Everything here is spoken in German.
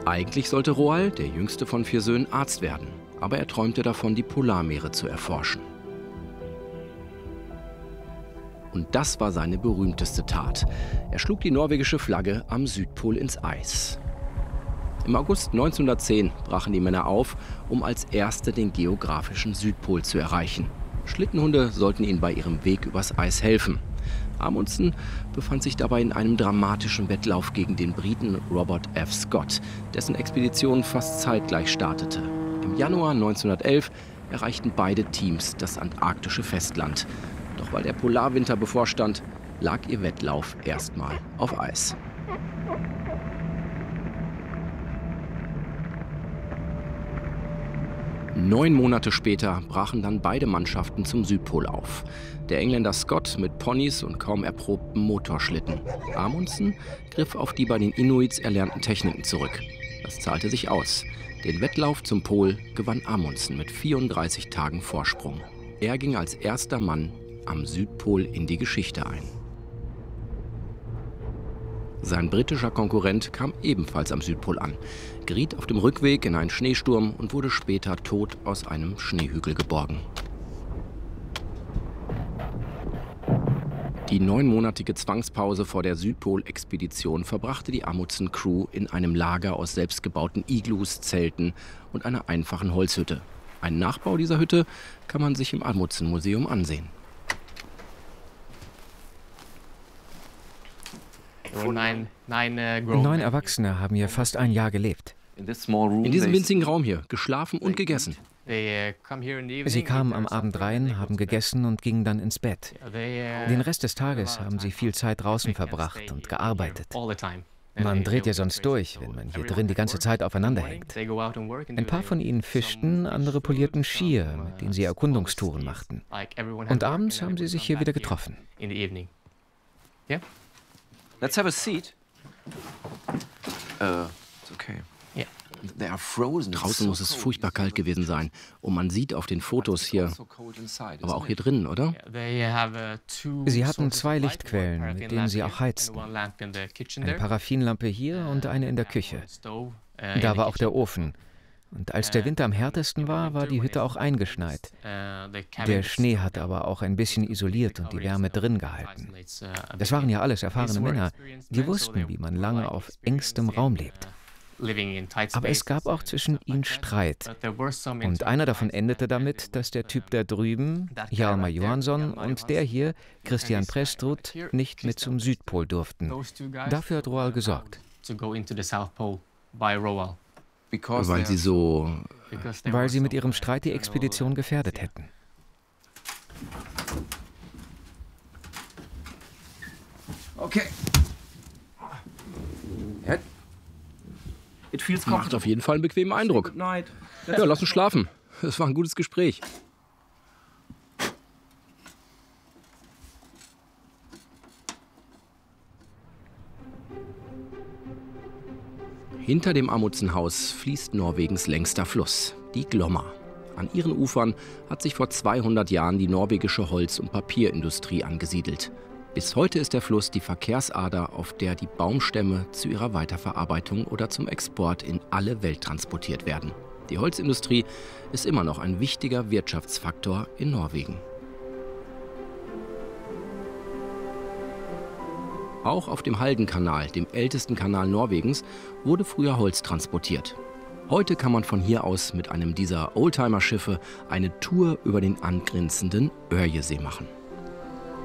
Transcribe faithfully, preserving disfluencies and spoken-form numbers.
Eigentlich sollte Roald, der jüngste von vier Söhnen, Arzt werden. Aber er träumte davon, die Polarmeere zu erforschen. Und das war seine berühmteste Tat. Er schlug die norwegische Flagge am Südpol ins Eis. Im August neunzehnhundertzehn brachen die Männer auf, um als Erste den geografischen Südpol zu erreichen. Schlittenhunde sollten ihnen bei ihrem Weg übers Eis helfen. Amundsen befand sich dabei in einem dramatischen Wettlauf gegen den Briten Robert F. Scott, dessen Expedition fast zeitgleich startete. Im Januar neunzehnhundertelf erreichten beide Teams das antarktische Festland. Doch weil der Polarwinter bevorstand, lag ihr Wettlauf erstmal auf Eis. Neun Monate später brachen dann beide Mannschaften zum Südpol auf. Der Engländer Scott mit Ponys und kaum erprobtem Motorschlitten. Amundsen griff auf die bei den Inuits erlernten Techniken zurück. Das zahlte sich aus. Den Wettlauf zum Pol gewann Amundsen mit vierunddreißig Tagen Vorsprung. Er ging als erster Mann am Südpol in die Geschichte ein. Sein britischer Konkurrent kam ebenfalls am Südpol an, geriet auf dem Rückweg in einen Schneesturm und wurde später tot aus einem Schneehügel geborgen. Die neunmonatige Zwangspause vor der Südpol-Expedition verbrachte die Amundsen-Crew in einem Lager aus selbstgebauten Iglus, Zelten und einer einfachen Holzhütte. Einen Nachbau dieser Hütte kann man sich im Amundsen-Museum ansehen. Neun, neun Erwachsene haben hier fast ein Jahr gelebt. In diesem winzigen Raum hier, geschlafen und gegessen. Sie kamen am Abend rein, haben gegessen und gingen dann ins Bett. Den Rest des Tages haben sie viel Zeit draußen verbracht und gearbeitet. Man dreht ja sonst durch, wenn man hier drin die ganze Zeit aufeinander hängt. Ein paar von ihnen fischten, andere polierten Skier, mit denen sie Erkundungstouren machten. Und abends haben sie sich hier wieder getroffen. Let's have a seat. Uh, it's okay. Yeah. They are frozen. Draußen muss es furchtbar kalt gewesen sein. Und man sieht auf den Fotos hier, aber auch hier drinnen, oder? Sie hatten zwei Lichtquellen, mit denen sie auch heizten. Eine Paraffinlampe hier und eine in der Küche. Da war auch der Ofen. Und als der Winter am härtesten war, war die Hütte auch eingeschneit. Der Schnee hat aber auch ein bisschen isoliert und die Wärme drin gehalten. Das waren ja alles erfahrene Männer, die wussten, wie man lange auf engstem Raum lebt. Aber es gab auch zwischen ihnen Streit. Und einer davon endete damit, dass der Typ da drüben, Hjalmar Johansson, und der hier, Christian Prestrud, nicht mit zum Südpol durften. Dafür hat Roald gesorgt. Weil sie so... Weil sie mit ihrem Streit die Expedition gefährdet hätten. Okay. Macht auf jeden Fall einen bequemen Eindruck. Ja, lass uns schlafen. Es war ein gutes Gespräch. Hinter dem Amundsen-Haus fließt Norwegens längster Fluss, die Glomma. An ihren Ufern hat sich vor zweihundert Jahren die norwegische Holz- und Papierindustrie angesiedelt. Bis heute ist der Fluss die Verkehrsader, auf der die Baumstämme zu ihrer Weiterverarbeitung oder zum Export in alle Welt transportiert werden. Die Holzindustrie ist immer noch ein wichtiger Wirtschaftsfaktor in Norwegen. Auch auf dem Haldenkanal, dem ältesten Kanal Norwegens, wurde früher Holz transportiert. Heute kann man von hier aus mit einem dieser Oldtimer-Schiffe eine Tour über den angrenzenden Ørjesee machen.